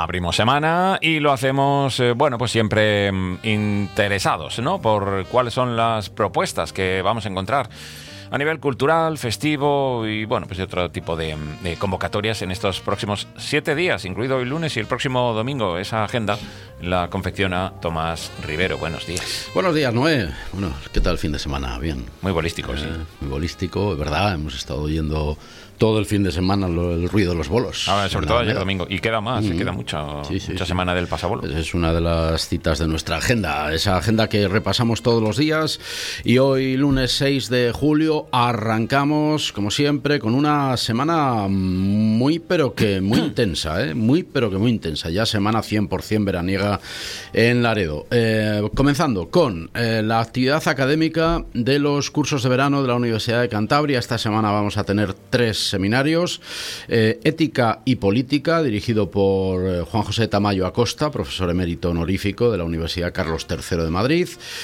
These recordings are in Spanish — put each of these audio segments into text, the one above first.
abrimos semana y lo hacemos, pues siempre interesados, ¿no? Por cuáles son las propuestas que vamos a encontrar a nivel cultural, festivo y pues de otro tipo de convocatorias en estos próximos 7 días, incluido hoy lunes y el próximo domingo. Esa agenda la confecciona Tomás Rivero. Buenos días. Buenos días, Noé. Bueno, ¿qué tal el fin de semana? Bien. Muy bolístico, sí. Muy bolístico, es verdad. Hemos estado oyendo todo el fin de semana el ruido de los bolos. Sobre todo ayer domingo. Y queda más, queda mucha semana del pasabolos. Es una de las citas de nuestra agenda, esa agenda que repasamos todos los días. Y hoy, lunes 6 de julio, arrancamos, como siempre, con una semana muy intensa, muy intensa. Ya semana 100% veraniega en Laredo. Comenzando con la actividad académica de los cursos de verano de la Universidad de Cantabria. Esta semana vamos a tener 3 seminarios: Ética y Política, dirigido por Juan José Tamayo Acosta, profesor emérito honorífico de la Universidad Carlos III de Madrid.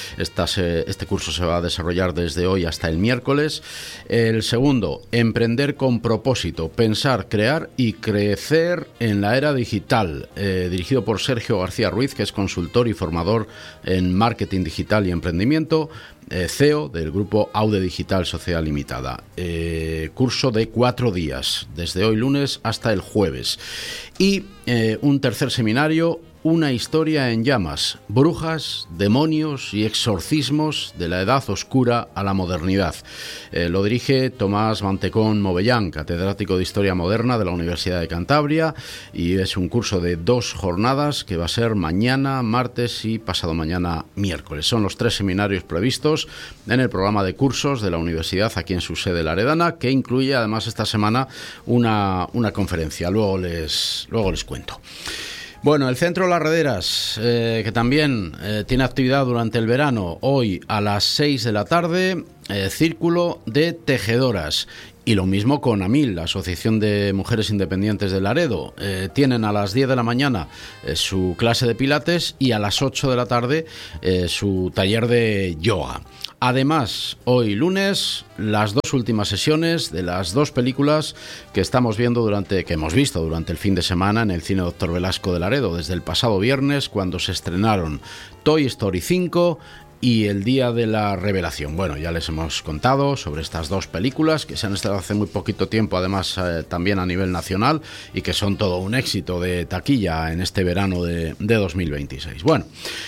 Este curso se va a desarrollar desde hoy hasta el miércoles. El segundo, Emprender con propósito, pensar, crear y crecer en la era digital, dirigido por Sergio García Ruiz, que es consultor y formador en marketing digital y emprendimiento, CEO del grupo Aude Digital Sociedad Limitada. Curso de 4 días, desde hoy lunes hasta el jueves. Y un tercer seminario: Una historia en llamas, brujas, demonios y exorcismos de la edad oscura a la modernidad. Lo dirige Tomás Mantecón Movellán, catedrático de Historia Moderna de la Universidad de Cantabria, y es un curso de 2 jornadas que va a ser mañana, martes y pasado mañana, miércoles. Son los 3 seminarios previstos en el programa de cursos de la universidad aquí en su sede laredana, que incluye además esta semana una conferencia. Luego les cuento. Bueno, el Centro Las Rederas, que también tiene actividad durante el verano, hoy a las 6 de la tarde, Círculo de Tejedoras. Y lo mismo con AMIL, la Asociación de Mujeres Independientes de Laredo. Tienen a las 10 de la mañana su clase de pilates y a las 8 de la tarde su taller de yoga. Además, hoy lunes, las 2 últimas sesiones de las 2 películas que hemos visto durante el fin de semana en el Cine Doctor Velasco de Laredo, desde el pasado viernes, cuando se estrenaron Toy Story 5 y El Día de la Revelación. Bueno, ya les hemos contado sobre estas 2 películas que se han estrenado hace muy poquito tiempo, además también a nivel nacional, y que son todo un éxito de taquilla en este verano de 2026. Bueno,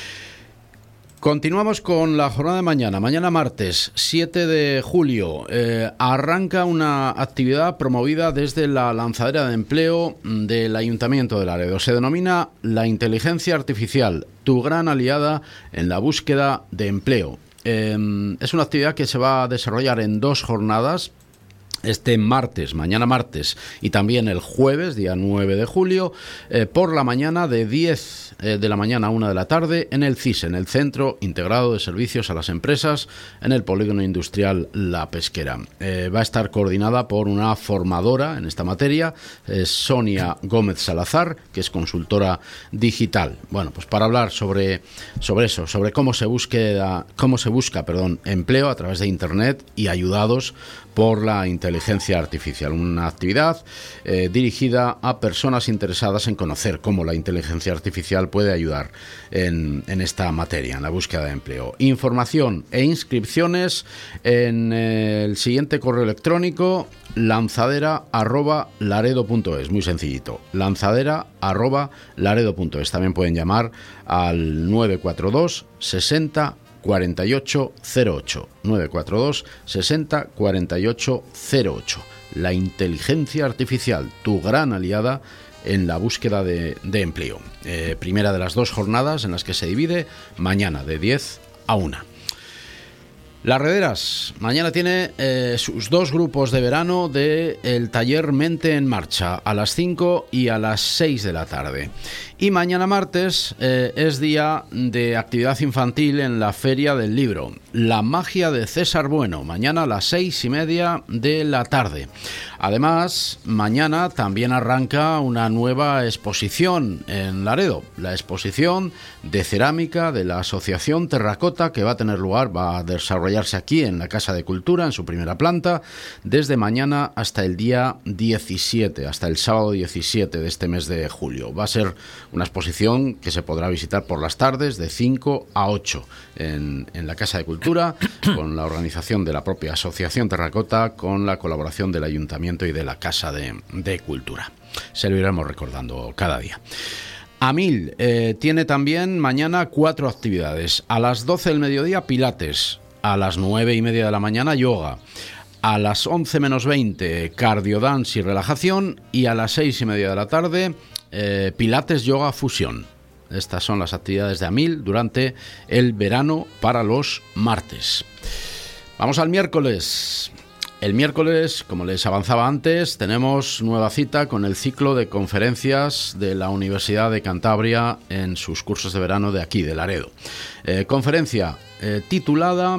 continuamos con la jornada de mañana. Mañana martes 7 de julio arranca una actividad promovida desde la lanzadera de empleo del Ayuntamiento de Laredo. Se denomina La Inteligencia Artificial, tu gran aliada en la búsqueda de empleo. Es una actividad que se va a desarrollar en 2 jornadas. Mañana martes y también el jueves, día 9 de julio, por la mañana de 10 de la mañana a 1 de la tarde en el CISE, en el Centro Integrado de Servicios a las Empresas, en el Polígono Industrial La Pesquera. Va a estar coordinada por una formadora en esta materia, Sonia Gómez Salazar, que es consultora digital. Bueno, pues para hablar sobre eso, sobre cómo se busca empleo a través de Internet y ayudados por la inteligencia artificial. Una actividad dirigida a personas interesadas en conocer cómo la inteligencia artificial puede ayudar en esta materia, en la búsqueda de empleo. Información e inscripciones en el siguiente correo electrónico: lanzadera@laredo.es. Muy sencillito, lanzadera@laredo.es. También pueden llamar al 942 60 4808, 942 60 4808. La inteligencia artificial, tu gran aliada en la búsqueda de empleo. Primera de las 2 jornadas en las que se divide, mañana de 10 a 1. Las Rederas mañana tiene sus 2 grupos de verano del taller Mente en Marcha, a las 5 y a las 6 de la tarde. Y mañana martes es día de actividad infantil en la Feria del Libro, La Magia de César Bueno, mañana a las 6:30 de la tarde. Además, mañana también arranca una nueva exposición en Laredo, la exposición de cerámica de la Asociación Terracota, que va a tener lugar, va a desarrollarse aquí en la Casa de Cultura, en su primera planta, desde mañana hasta el día 17, hasta el sábado 17 de este mes de julio. Va a ser una exposición que se podrá visitar por las tardes de 5 a 8 en la Casa de Cultura, con la organización de la propia Asociación Terracota, con la colaboración del Ayuntamiento y de la Casa de Cultura. Se lo iremos recordando cada día. AMIL tiene también mañana 4 actividades. A las 12 del mediodía, pilates. A las 9:30 de la mañana, yoga. A las 11 menos 20, cardiodance y relajación. Y a las 6:30 de la tarde, pilates, yoga, fusión. Estas son las actividades de AMIL durante el verano para los martes. Vamos al miércoles. El miércoles, como les avanzaba antes, tenemos nueva cita con el ciclo de conferencias de la Universidad de Cantabria en sus cursos de verano de aquí, de Laredo. Conferencia titulada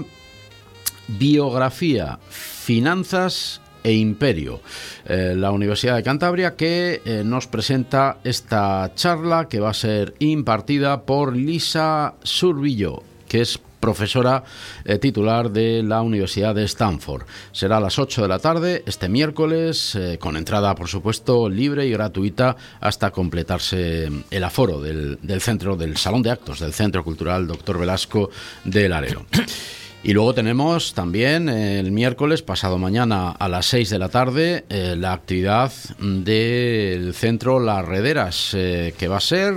Biografía, Finanzas e Imperio. La Universidad de Cantabria, que nos presenta esta charla que va a ser impartida por Lisa Surbillo, que es profesora titular de la Universidad de Stanford. Será a las 8 de la tarde este miércoles, con entrada, por supuesto, libre y gratuita hasta completarse el aforo del centro, del Salón de Actos del Centro Cultural Dr. Velasco de Laredo. Y luego tenemos también el miércoles, pasado mañana a las 6 de la tarde, la actividad del Centro Las Rederas, que va a ser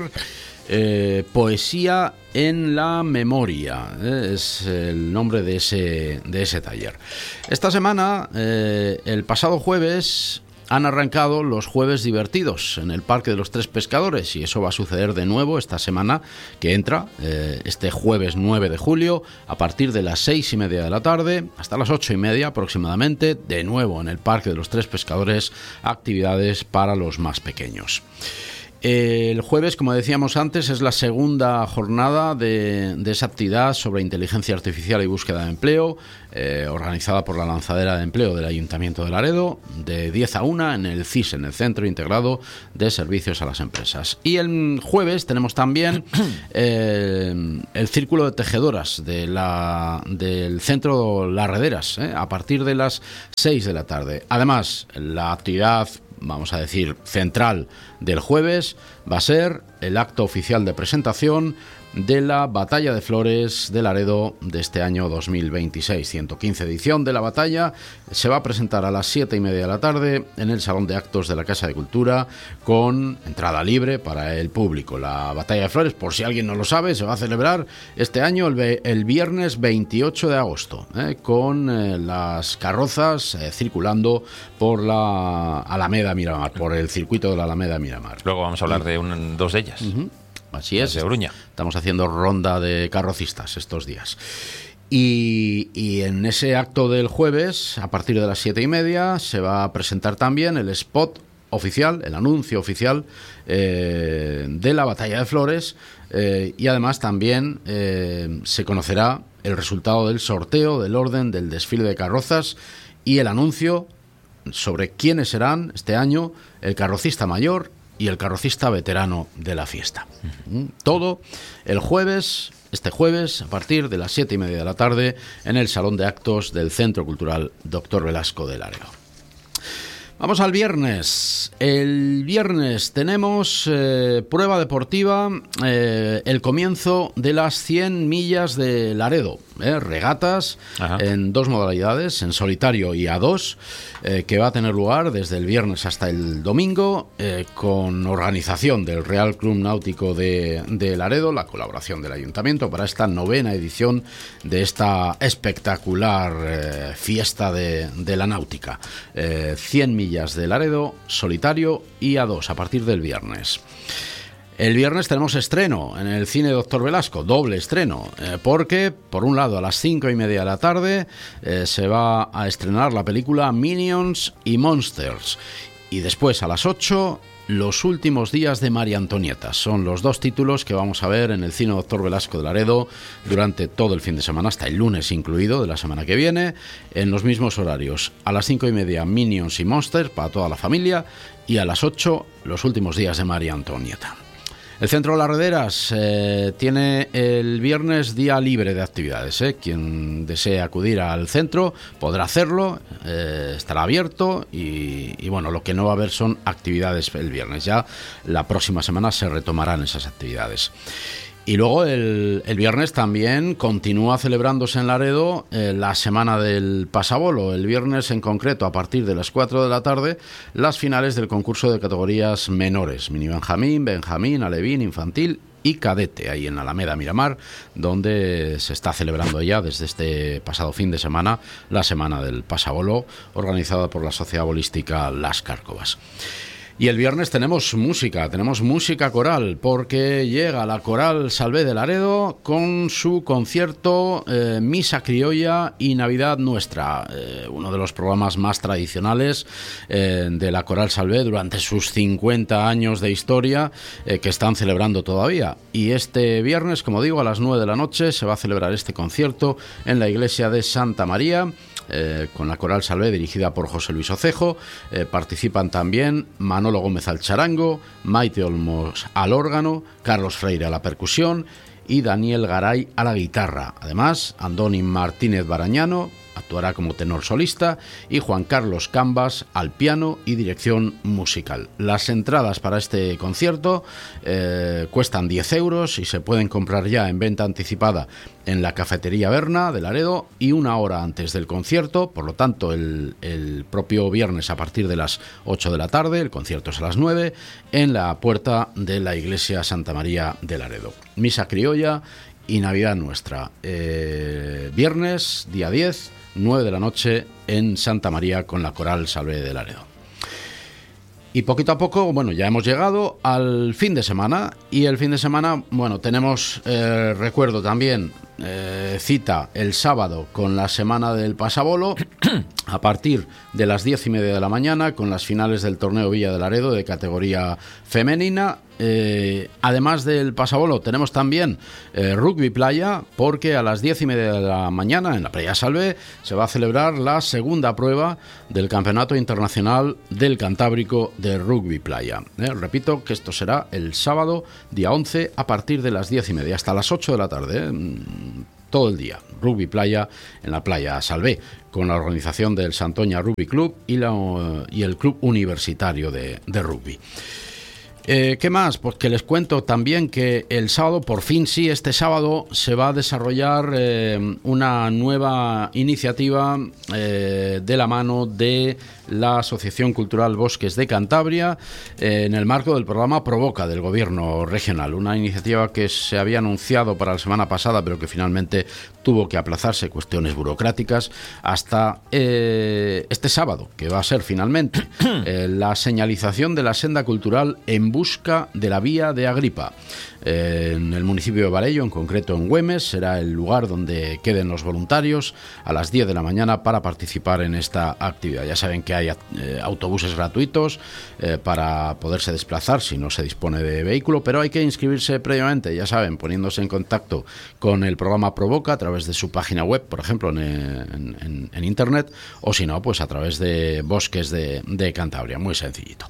Poesía en la Memoria, es el nombre de ese taller. Esta semana, el pasado jueves, han arrancado los jueves divertidos en el Parque de los Tres Pescadores, y eso va a suceder de nuevo esta semana que entra, este jueves 9 de julio, a partir de las 6:30 de la tarde hasta las 8:30 aproximadamente, de nuevo en el Parque de los Tres Pescadores, actividades para los más pequeños. El jueves, como decíamos antes, es la segunda jornada de esa actividad sobre inteligencia artificial y búsqueda de empleo, organizada por la Lanzadera de Empleo del Ayuntamiento de Laredo, de 10 a 1 en el CIS, en el Centro Integrado de Servicios a las Empresas. Y el jueves tenemos también el Círculo de Tejedoras del Centro Las Rederas, a partir de las 6 de la tarde. Además, la actividad, vamos a decir, central del jueves va a ser el acto oficial de presentación de la Batalla de Flores de Laredo de este año 2026. 115 edición de la batalla. Se va a presentar a las 7:30 de la tarde en el Salón de Actos de la Casa de Cultura, con entrada libre para el público. La Batalla de Flores, por si alguien no lo sabe, se va a celebrar este año el viernes 28 de agosto, con las carrozas circulando por la Alameda Miramar, por el circuito de la Alameda Miramar. Luego vamos a hablar de dos de ellas. Así es. De Oruña. Estamos haciendo ronda de carrocistas estos días. Y en ese acto del jueves, a partir de las 7:30, se va a presentar también el spot oficial, el anuncio oficial de la Batalla de Flores, y además también se conocerá el resultado del sorteo del orden del desfile de carrozas y el anuncio sobre quiénes serán este año el carrocista mayor y el carrocista veterano de la fiesta. Todo el jueves, este jueves, a partir de las 7:30 de la tarde, en el Salón de Actos del Centro Cultural Dr. Velasco de Laredo. Vamos al viernes. El viernes tenemos prueba deportiva, el comienzo de las 100 millas de Laredo. Regatas. Ajá. En 2 modalidades, en solitario y a 2, que va a tener lugar desde el viernes hasta el domingo, con organización del Real Club Náutico de Laredo, la colaboración del Ayuntamiento para esta 9ª edición de esta espectacular fiesta de la náutica. 100 millas de Laredo, solitario y a 2, a partir del viernes. El viernes tenemos estreno en el Cine Dr. Velasco, doble estreno, porque, por un lado, a las 5:30 de la tarde se va a estrenar la película Minions y Monsters, y después a las 8 Los últimos días de María Antonieta. Son los dos títulos que vamos a ver en el Cine Doctor Velasco de Laredo durante todo el fin de semana, hasta el lunes incluido de la semana que viene, en los mismos horarios. A las 5:30 Minions y Monsters para toda la familia, y a las 8 los últimos días de María Antonieta. El Centro Larrederas tiene el viernes día libre de actividades. Quien desee acudir al centro podrá hacerlo, estará abierto y bueno, lo que no va a haber son actividades el viernes. Ya la próxima semana se retomarán esas actividades. Y luego el viernes también continúa celebrándose en Laredo la semana del pasabolo. El viernes en concreto, a partir de las 4 de la tarde, las finales del concurso de categorías menores. Mini Benjamín, Benjamín, Alevín, Infantil y Cadete, ahí en Alameda Miramar, donde se está celebrando ya desde este pasado fin de semana la semana del pasabolo, organizada por la Sociedad Bolística Las Cárcovas. Y el viernes tenemos música coral, porque llega la Coral Salvé de Laredo con su concierto Misa Criolla y Navidad Nuestra, uno de los programas más tradicionales de la Coral Salvé durante sus 50 años de historia que están celebrando todavía. Y este viernes, como digo, a las 9 de la noche se va a celebrar este concierto en la iglesia de Santa María, con la Coral Salvé dirigida por José Luis Ocejo. Participan también Manolo Gómez al charango, Maite Olmos al órgano, Carlos Freire a la percusión y Daniel Garay a la guitarra. Además, Andoni Martínez Barañano actuará como tenor solista y Juan Carlos Cambas al piano y dirección musical. Las entradas para este concierto cuestan 10 euros y se pueden comprar ya en venta anticipada en la Cafetería Berna de Laredo y una hora antes del concierto. Por lo tanto, el propio viernes a partir de las 8 de la tarde, el concierto es a las 9, en la puerta de la iglesia Santa María de Laredo. Misa Criolla y Navidad Nuestra. Viernes, día 10, 9 de la noche en Santa María con la Coral Salvé de Laredo. Y poquito a poco, bueno, ya hemos llegado al fin de semana. Y el fin de semana, bueno, tenemos, recuerdo también, cita el sábado con la semana del pasabolo a partir de las 10:30 de la mañana con las finales del torneo Villa de Laredo de categoría femenina. Además del pasabolo tenemos también rugby playa, porque a las 10:30 de la mañana en la Playa Salvé se va a celebrar la segunda prueba del Campeonato Internacional del Cantábrico de Rugby Playa. Repito que esto será el sábado día 11 a partir de las 10:30 hasta las 8 de la tarde. Todo el día, rugby playa en la Playa Salvé, con la organización del Santoña Rugby Club y el Club Universitario de Rugby. ¿Qué más? Pues que les cuento también que el sábado, por fin sí, este sábado se va a desarrollar una nueva iniciativa de la mano de la Asociación Cultural Bosques de Cantabria en el marco del programa Provoca del Gobierno Regional. Una iniciativa que se había anunciado para la semana pasada, pero que finalmente tuvo que aplazarse, cuestiones burocráticas, hasta este sábado, que va a ser finalmente la señalización de la senda cultural en busca de la vía de Agripa. En el municipio de Varello, en concreto en Güemes, será el lugar donde queden los voluntarios a las 10 de la mañana para participar en esta actividad. Ya saben que hay autobuses gratuitos para poderse desplazar si no se dispone de vehículo, pero hay que inscribirse previamente, ya saben, poniéndose en contacto con el programa Provoca a través de su página web, por ejemplo, en internet, o si no, pues a través de Bosques de Cantabria, muy sencillito.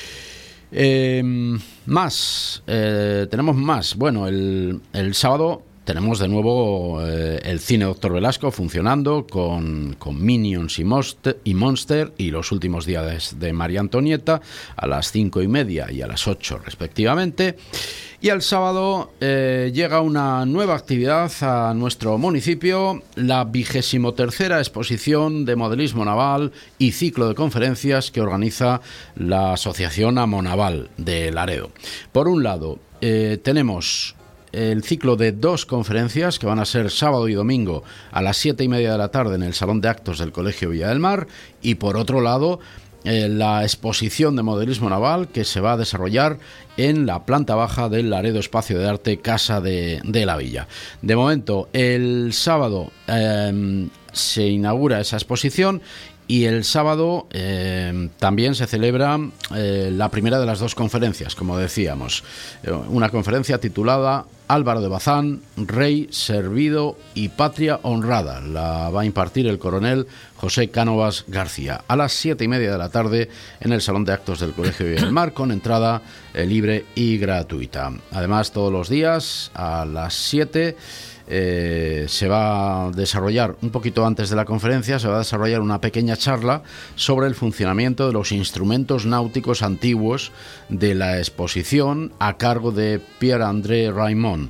Tenemos más. Bueno, el sábado tenemos de nuevo el Cine Doctor Velasco funcionando con Minions y Monster y los últimos días de María Antonieta a las 5:30 y a las 8 respectivamente. Y el sábado llega una nueva actividad a nuestro municipio, la 23ª exposición de modelismo naval y ciclo de conferencias que organiza la Asociación Amonaval de Laredo. Por un lado, tenemos el ciclo de 2 conferencias que van a ser sábado y domingo a las 7:30 de la tarde en el Salón de Actos del Colegio Villa del Mar, y por otro lado la exposición de modelismo naval que se va a desarrollar en la planta baja del Laredo Espacio de Arte Casa de la Villa. De momento, el sábado se inaugura esa exposición Y el sábado también se celebra la primera de las dos conferencias, como decíamos. Una conferencia titulada Álvaro de Bazán, Rey, Servido y Patria Honrada. La va a impartir el coronel José Cánovas García a las 7:30 de la tarde en el Salón de Actos del Colegio Villa del Mar, con entrada libre y gratuita. Además, todos los días a las 7 se va a desarrollar, un poquito antes de la conferencia, se va a desarrollar una pequeña charla sobre el funcionamiento de los instrumentos náuticos antiguos de la exposición a cargo de Pierre-André Raymond.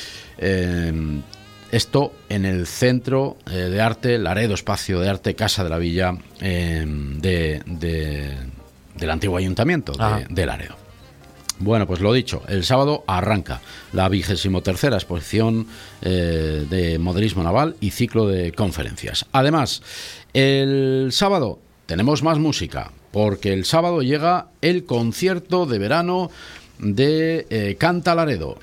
Esto en el Centro de Arte Laredo, Espacio de Arte Casa de la Villa del antiguo ayuntamiento de Laredo. Bueno, pues lo dicho, el sábado arranca la 23ª exposición de modelismo naval y ciclo de conferencias. Además, el sábado tenemos más música, porque el sábado llega el concierto de verano de Canta Laredo,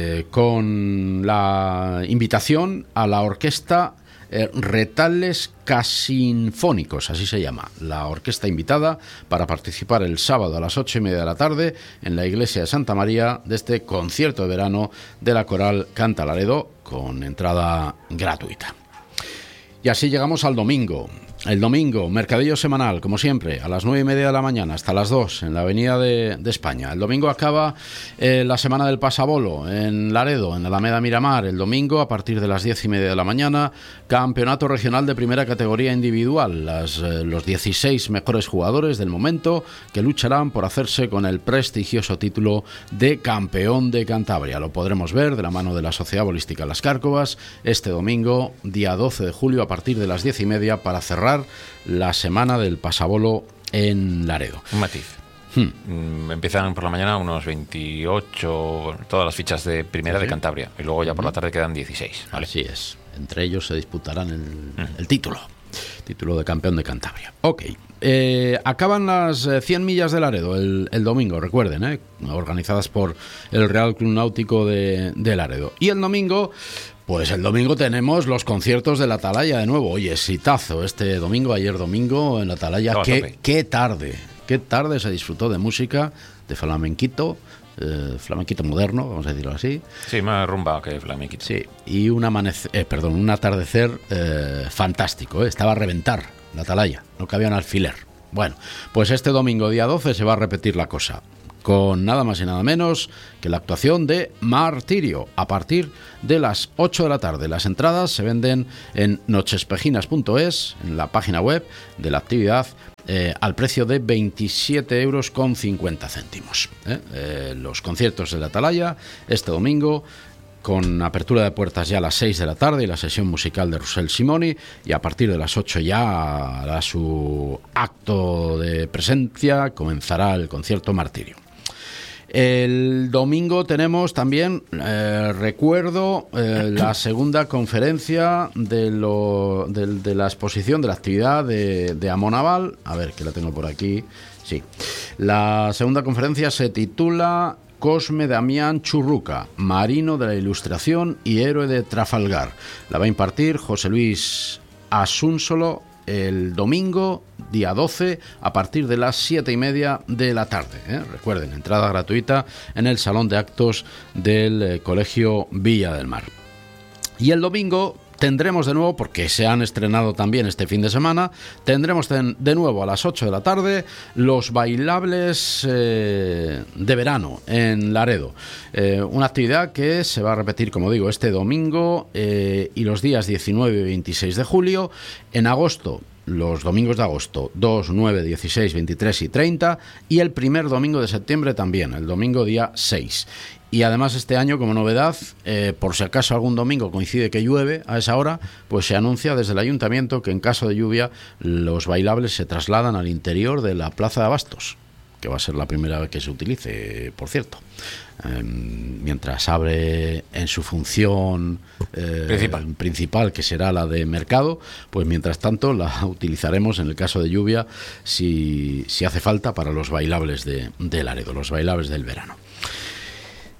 con la invitación a la orquesta Retales Casinfónicos, así se llama, la orquesta invitada para participar el sábado a las 8:30 de la tarde en la iglesia de Santa María de este concierto de verano de la coral Canta Laredo, con entrada gratuita. Y así llegamos al domingo. El domingo, mercadillo semanal, como siempre, a las 9:30 de la mañana hasta las 2 en la Avenida de España. El domingo acaba la semana del pasabolo en Laredo, en la Alameda Miramar. El domingo, a partir de las 10:30 de la mañana, campeonato regional de primera categoría individual. Los 16 mejores jugadores del momento que lucharán por hacerse con el prestigioso título de campeón de Cantabria. Lo podremos ver de la mano de la Sociedad Bolística Las Cárcovas este domingo, día 12 de julio, a partir de las 10:30, para cerrar la semana del pasabolo en Laredo. Un matiz. Empiezan por la mañana unos 28, todas las fichas de primera de Cantabria, y luego ya por la tarde quedan 16. ¿Vale? Así es. Entre ellos se disputarán el título de campeón de Cantabria. Ok. Acaban las 100 millas de Laredo el domingo, recuerden, organizadas por el Real Club Náutico de Laredo. Y el domingo, pues el domingo tenemos los conciertos de la Atalaya de nuevo. Oye, exitazo este domingo, ayer domingo en la Atalaya. Qué tarde se disfrutó de música, de flamenquito, flamenquito moderno, vamos a decirlo así. Sí, más rumba que flamenquito. Sí, y un atardecer fantástico, estaba a reventar la Atalaya, no cabía un alfiler. Bueno, pues este domingo, día 12, se va a repetir la cosa, con nada más y nada menos que la actuación de Martirio, a partir de las 8 de la tarde. Las entradas se venden en nochespejinas.es, en la página web de la actividad, al precio de 27,50 €. Los conciertos de la Atalaya este domingo, con apertura de puertas ya a las 6 de la tarde y la sesión musical de Rossell Simoni, y a partir de las 8 ya hará su acto de presencia, comenzará el concierto Martirio. El domingo tenemos también, la segunda conferencia de la exposición, de la actividad de Amonaval. A ver, que la tengo por aquí. Sí. La segunda conferencia se titula Cosme Damián Churruca, marino de la Ilustración y héroe de Trafalgar. La va a impartir José Luis Asúnsolo el domingo, día 12, a partir de las 7:30 de la tarde. Recuerden, entrada gratuita en el Salón de Actos del Colegio Villa del Mar. Y el domingo tendremos de nuevo, porque se han estrenado también este fin de semana, tendremos de nuevo a las 8 de la tarde los bailables de verano en Laredo. Una actividad que se va a repetir, como digo, este domingo y los días 19 y 26 de julio. En agosto, los domingos de agosto, 2, 9, 16, 23 y 30, y el primer domingo de septiembre también, el domingo día 6. Y además este año, como novedad, por si acaso algún domingo coincide que llueve a esa hora, pues se anuncia desde el ayuntamiento que en caso de lluvia los bailables se trasladan al interior de la Plaza de Abastos, que va a ser la primera vez que se utilice, por cierto. Mientras abre en su función principal, que será la de mercado, pues mientras tanto la utilizaremos en el caso de lluvia, si hace falta, para los bailables de Laredo, los bailables del verano.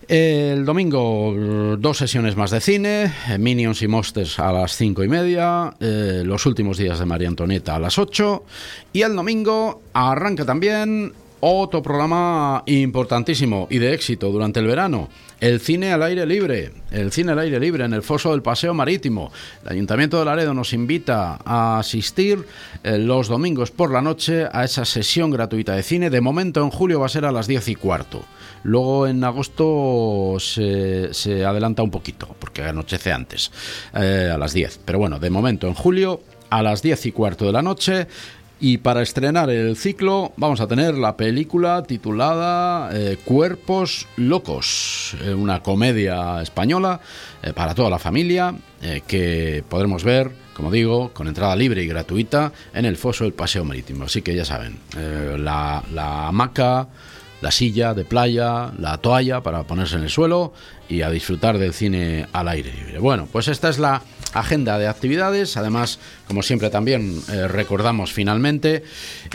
El domingo 2 sesiones más de cine, Minions y Monsters a las 5:30, Los últimos días de María Antonieta a las 8, y el domingo arranca también otro programa importantísimo y de éxito durante el verano, el cine al aire libre. El cine al aire libre en el foso del Paseo Marítimo. El Ayuntamiento de Laredo nos invita a asistir los domingos por la noche a esa sesión gratuita de cine. De momento en julio va a ser a las 10:15. Luego en agosto se adelanta un poquito porque anochece antes, a las 10. Pero bueno, de momento en julio a las 10:15 de la noche. Y para estrenar el ciclo vamos a tener la película titulada Cuerpos Locos, una comedia española para toda la familia que podremos ver, como digo, con entrada libre y gratuita en el foso del Paseo Marítimo. Así que ya saben, la hamaca, la silla de playa, la toalla para ponerse en el suelo y a disfrutar del cine al aire libre. Bueno, pues esta es la agenda de actividades. Además, como siempre también recordamos finalmente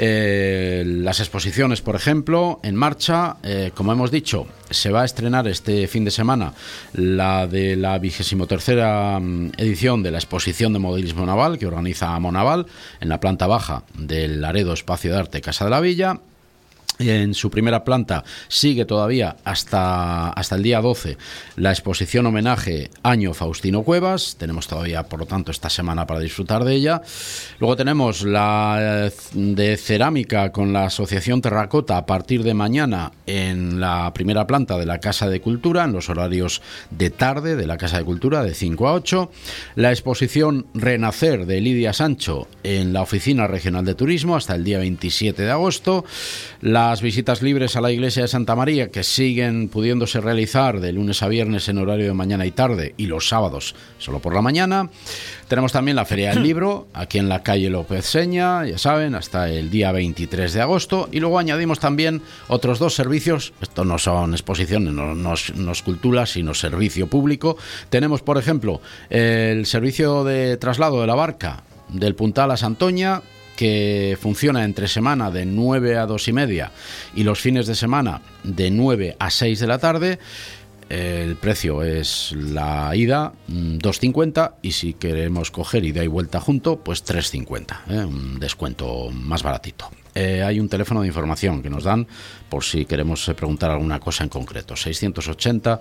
las exposiciones, por ejemplo, en marcha. Como hemos dicho, se va a estrenar este fin de semana la de la 23ª edición de la exposición de modelismo naval que organiza Monaval en la planta baja del Laredo Espacio de Arte Casa de la Villa. En su primera planta sigue todavía hasta el día 12 la exposición homenaje Año Faustino Cuevas. Tenemos todavía, por lo tanto, esta semana para disfrutar de ella. Luego tenemos la de cerámica con la Asociación Terracota a partir de mañana en la primera planta de la Casa de Cultura, en los horarios de tarde de la Casa de Cultura, de 5 a 8. La exposición Renacer de Lidia Sancho en la Oficina Regional de Turismo hasta el día 27 de agosto. Las visitas libres a la iglesia de Santa María, que siguen pudiéndose realizar de lunes a viernes en horario de mañana y tarde, y los sábados solo por la mañana. Tenemos también la Feria del Libro, aquí en la calle López Seña, ya saben, hasta el día 23 de agosto. Y luego añadimos también otros 2 servicios. Esto no son exposiciones, no es cultura, sino servicio público. Tenemos, por ejemplo, el servicio de traslado de la barca del Puntal a Santoña, que funciona entre semana de 9 a 2:30 y los fines de semana de 9 a 6 de la tarde. El precio es la ida 2,50 y si queremos coger ida y vuelta junto, pues 3,50, un descuento más baratito. Hay un teléfono de información que nos dan por si queremos preguntar alguna cosa en concreto, 680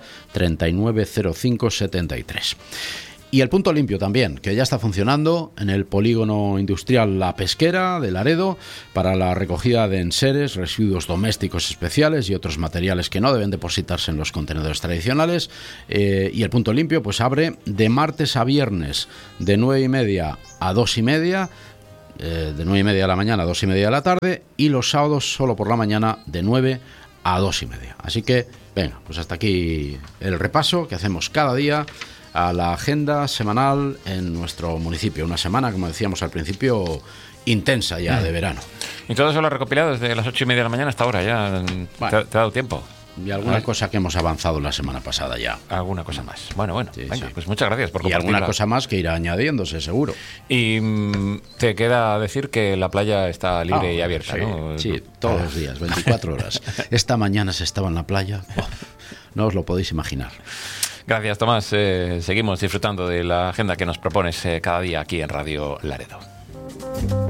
3905 73. Y el punto limpio también, que ya está funcionando en el polígono industrial La Pesquera de Laredo para la recogida de enseres, residuos domésticos especiales y otros materiales que no deben depositarse en los contenedores tradicionales. Y el punto limpio pues abre de martes a viernes de 9:30 a 2:30, de 9:30 de la mañana a 2:30 de la tarde, y los sábados solo por la mañana de 9 a 2:30. Así que, venga, pues hasta aquí el repaso que hacemos cada día a la agenda semanal en nuestro municipio. Una semana, como decíamos al principio, intensa ya de verano. Y todo eso lo has recopilado desde las 8:30 de la mañana hasta ahora, ya. Bueno, ¿te ha dado tiempo? Y alguna cosa que hemos avanzado la semana pasada ya. Alguna cosa más. Bueno, sí, venga, sí. Pues muchas gracias por compartirla. Y alguna cosa más que irá añadiéndose, seguro. Y te queda decir que la playa está libre y abierta, sí, ¿no? Sí, todos los días, 24 horas. Esta mañana se estaba en la playa. No os lo podéis imaginar. Gracias, Tomás. Seguimos disfrutando de la agenda que nos propones cada día aquí en Radio Laredo.